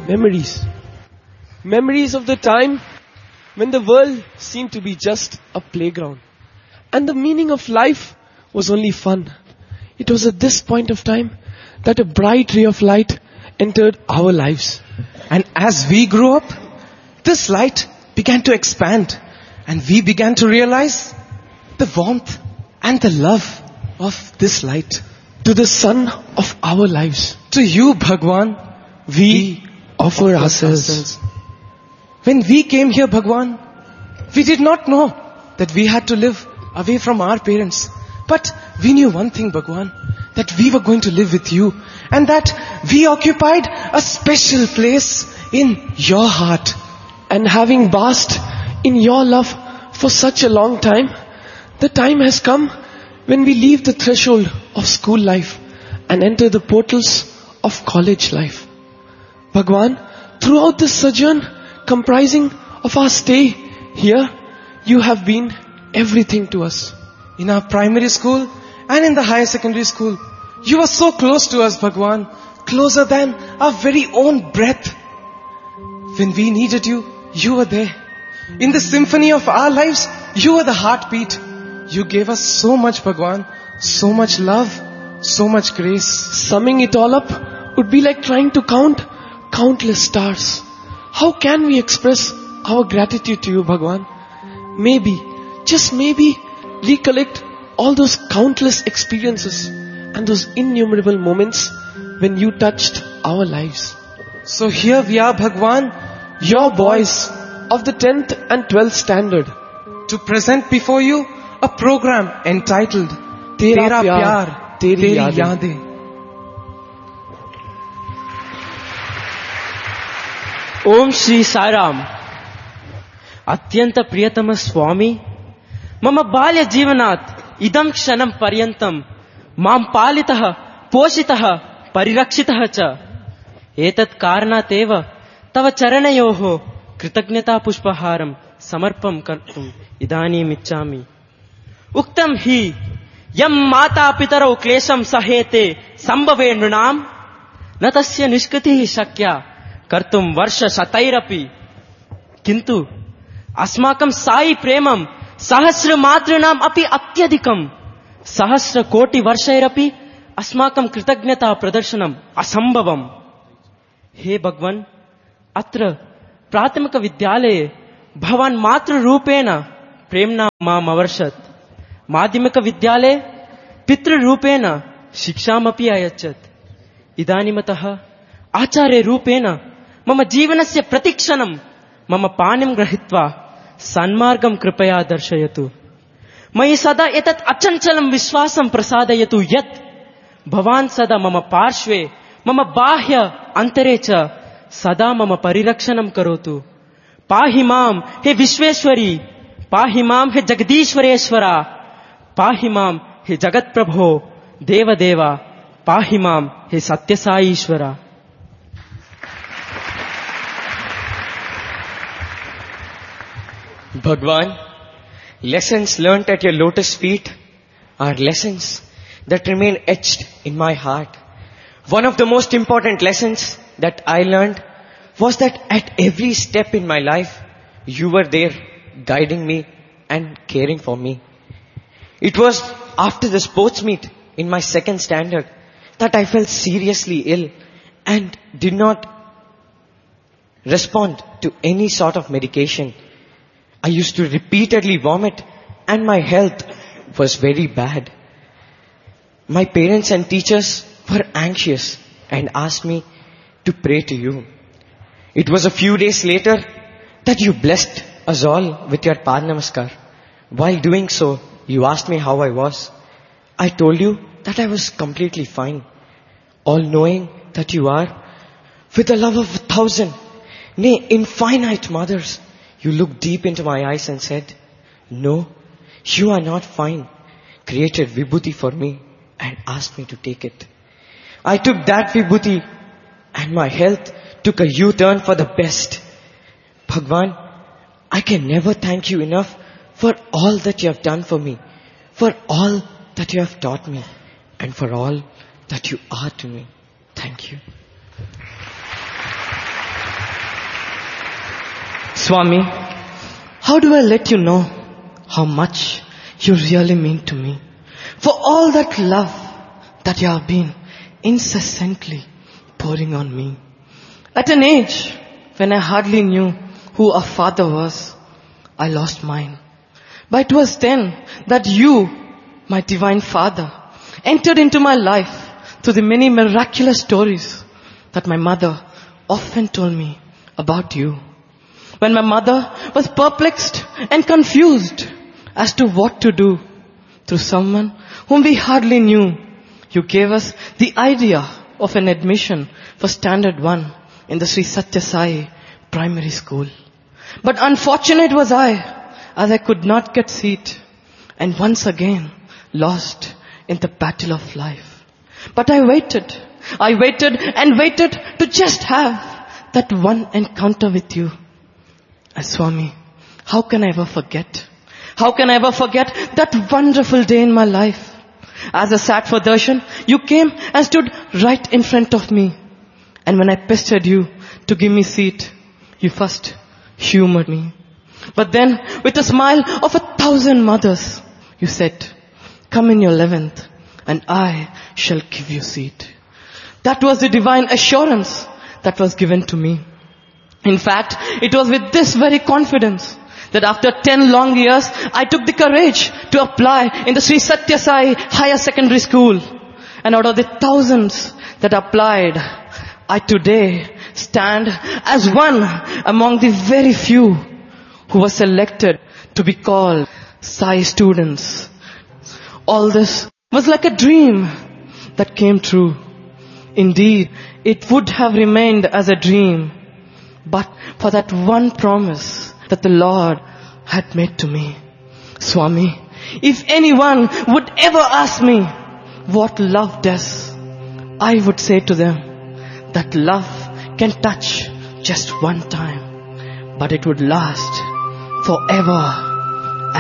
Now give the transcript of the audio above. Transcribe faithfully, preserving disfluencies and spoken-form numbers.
Memories. Memories of the time when the world seemed to be just a playground. And the meaning of life was only fun. It was at this point of time that a bright ray of light entered our lives. And as we grew up, this light began to expand. And we began to realize the warmth and the love of this light. To the sun of our lives, to you, Bhagwan, we, we offer, offer ourselves. ourselves. When we came here, Bhagwan, we did not know that we had to live away from our parents. But we knew one thing, Bhagwan, that we were going to live with you and that we occupied a special place in your heart. And having basked in your love for such a long time, the time has come when we leave the threshold of school life and enter the portals of college life. Bhagwan, throughout this sojourn comprising of our stay here, you have been everything to us. In our primary school and in the higher secondary school, you were so close to us, Bhagwan, closer than our very own breath. When we needed you, you were there. In the symphony of our lives, you were the heartbeat. You gave us so much, Bhagwan, so much love, so much grace. Summing it all up would be like trying to count countless stars. How can we express our gratitude to you, Bhagwan? Maybe, just maybe, recollect all those countless experiences and those innumerable moments when you touched our lives. So here we are, Bhagwan, your boys of the tenth and twelfth standard, to present before you a program entitled Tera, Tera Pyar, Pyar, Teri, Teri Yaadein. Yaadein. ओम श्री साईराम. अत्यंत प्रियतम स्वामी, मम बाल्य जीवनात् इदं क्षणं पर्यन्तं मां पालितः पोषितः परिरक्षितः च. एतत् कारणात् एव तव चरणयोः कृतज्ञता पुष्पहारं समर्पं कर्तुम् इदानीम् इच्छामि. उक्तं हि यं माता पितरौ क्लेशं सहेते संभवे नृणां न तस्य निष्कृतिः शक्या कर्तुं वर्ष शतैरपि. किन्तु अस्माकं साई प्रेमं सहस्र मातॄणाम् अपि अत्यधिकं. सहस्र कोटि वर्षैरपि अस्माकं कृतज्ञता प्रदर्शनम् असम्भवम्. हे भगवन्, अत्र प्राथमिक विद्यालये भवान् मातृरूपेण प्रेम्णा माम् अवर्षत्. माध्यमिक विद्यालये पितृरूपेण शिक्षामपि अयच्छत्. इदानीमतः आचार्यरूपेण मम जीवनस्य प्रतिक्षणं मम पाणिं गृहीत्वा सन्मार्गं कृपया दर्शयतु. मयि सदा एतत् अचञ्चलं विश्वासं प्रसादयतु यत् भवान् सदा मम पार्श्वे, मम बाह्य अन्तरे च सदा मम परिरक्षणं करोतु. पाहि मां हे विश्वेश्वरी, पाहि मां हे जगदीश्वरेश्वरा, पाहि मां हे जगत्प्रभो देवदेवा, पाहि मां हे सत्यसाईश्वरा. Bhagwan, lessons learnt at your lotus feet are lessons that remain etched in my heart. One of the most important lessons that I learned was that at every step in my life, you were there guiding me and caring for me. It was after the sports meet in my second standard that I felt seriously ill and did not respond to any sort of medication. I used to repeatedly vomit and my health was very bad. My parents and teachers were anxious and asked me to pray to you. It was a few days later that you blessed us all with your Pad Namaskar. While doing so, you asked me how I was. I told you that I was completely fine. All knowing that you are, with the love of a thousand, nay, infinite mothers, you looked deep into my eyes and said, no, you are not fine. Created vibhuti for me and asked me to take it. I took that vibhuti and my health took a U-turn for the best. Bhagwan, I can never thank you enough for all that you have done for me, for all that you have taught me, and for all that you are to me. Thank you. Swami, how do I let you know how much you really mean to me? For all that love that you have been incessantly pouring on me. At an age when I hardly knew who a father was, I lost mine. But it was then that you, my divine Father, entered into my life through the many miraculous stories that my mother often told me about you. When my mother was perplexed and confused as to what to do, through someone whom we hardly knew, you gave us the idea of an admission for Standard one in the Sri Satya Sai Primary School. But unfortunate was I, as I could not get seat, and once again lost in the battle of life. But I waited, I waited and waited to just have that one encounter with you. And Swami, how can I ever forget? How can I ever forget that wonderful day in my life? As I sat for darshan, you came and stood right in front of me. And when I pestered you to give me seat, you first humored me. But then, with a smile of a thousand mothers, you said, come in your eleventh and I shall give you seat. That was the divine assurance that was given to me. In fact, it was with this very confidence that after ten long years, I took the courage to apply in the Sri Satya Sai Higher Secondary School. And out of the thousands that applied, I today stand as one among the very few who were selected to be called Sai students. All this was like a dream that came true. Indeed, it would have remained as a dream, but for that one promise that the Lord had made to me. Swami, if anyone would ever ask me what love does, I would say to them that love can touch just one time, but it would last forever.